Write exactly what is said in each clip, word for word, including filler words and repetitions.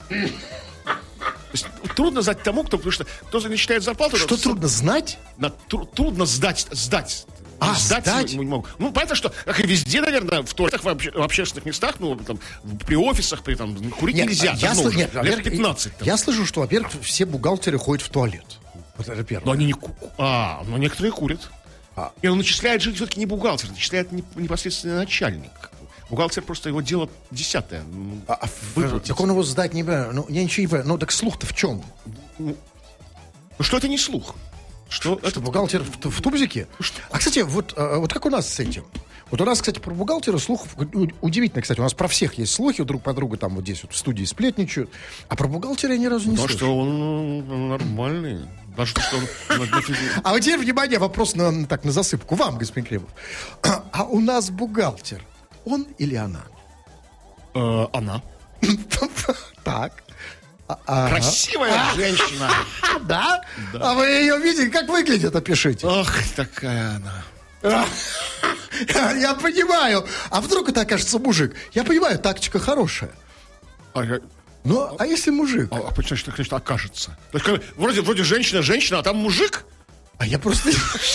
Трудно сдать тому, кто, потому что кто начинает зарплату. Что трудно знать? На, тру, трудно сдать, сдать. А, сдать? сдать? Не могу. Ну, понятно, что, как и везде, наверное, в туалетах, в, обще, в общественных местах, ну, там, при офисах, при, там, курить нет, нельзя. Я, сл... нет, лет пятнадцать. Там. Я слышу, что, во-первых, все бухгалтеры ходят в туалет. Вот это первое. Но они не ку... А, но некоторые курят. А. И он начисляет же все-таки не бухгалтер, начисляет непосредственно начальник. Бухгалтер просто его дело десятое. А, а так он его сдать не понимаю. Ну, я ничего не понимаю. Ну, так слух-то в чем? Ну, что это не слух? Что, что это бухгалтер в, в тубзике? Что? А, кстати, вот, вот как у нас с этим? Вот у нас, кстати, про бухгалтера слух удивительно, кстати, у нас про всех есть слухи, друг по другу там вот здесь вот в студии сплетничают, а про бухгалтера я ни разу не слышал. Потому что он, он нормальный. Даже что он... А вот теперь, внимание, вопрос на, так, на засыпку. Вам, господин Кремов. А у нас бухгалтер, он или она? Она. Так. Красивая женщина. Да? А вы ее видите? Как выглядит, опишите. Ох, такая она. Я понимаю. А вдруг это окажется мужик? Я понимаю, тактика хорошая. Ну, а если мужик? А, а почему что, конечно, окажется? То есть, вроде, вроде женщина, женщина, а там мужик? А я просто...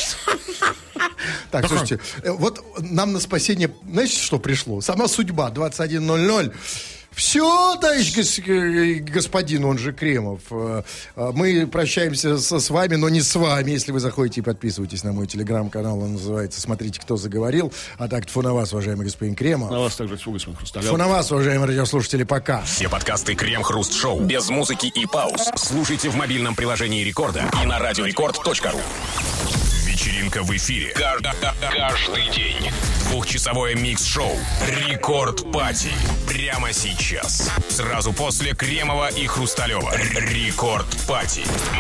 Так, слушайте, вот нам на спасение, знаете, что пришло? Сама судьба, двадцать один ноль ноль. Все, товарищ господин, он же Кремов. Мы прощаемся со, с вами, но не с вами. Если вы заходите и подписывайтесь на мой телеграм-канал, он называется «Смотрите, кто заговорил». А так, тьфу на вас, уважаемый господин Кремов. На вас также тьфу, господин Хрусталев. Тьфу на вас, уважаемые радиослушатели, пока. Все подкасты Крем-Хруст-Шоу без музыки и пауз слушайте в мобильном приложении Рекорда и на радиорекорд точка ру. Вечеринка в эфире. Каждый день. Двухчасовое микс-шоу «Рекорд Пати». Прямо сейчас. Сразу после Кремова и Хрусталева. «Рекорд Пати».